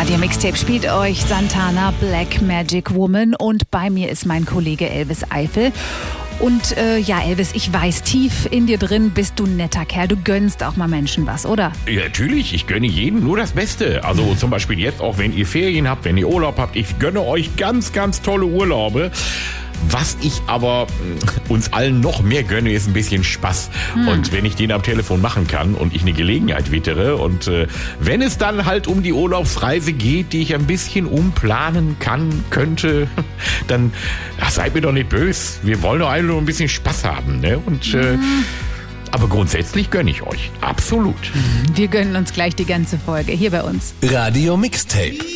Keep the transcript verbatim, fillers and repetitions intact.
Radio Mixtape spielt euch Santana Black Magic Woman und bei mir ist mein Kollege Elvis Eifel. Und äh, ja, Elvis, ich weiß, tief in dir drin bist du ein netter Kerl. Du gönnst auch mal Menschen was, oder? Ja, natürlich, ich gönne jedem nur das Beste. Also zum Beispiel jetzt auch, wenn ihr Ferien habt, wenn ihr Urlaub habt. Ich gönne euch ganz, ganz tolle Urlaube. Was ich aber uns allen noch mehr gönne, ist ein bisschen Spaß. Hm. Und wenn ich den am Telefon machen kann und ich eine Gelegenheit wittere und äh, wenn es dann halt um die Urlaubsreise geht, die ich ein bisschen umplanen kann, könnte, dann ach, seid mir doch nicht böse. Wir wollen doch alle nur ein bisschen Spaß haben, ne? Und äh, hm. aber grundsätzlich gönne ich euch. Absolut. Wir gönnen uns gleich die ganze Folge hier bei uns. Radio Mixtape.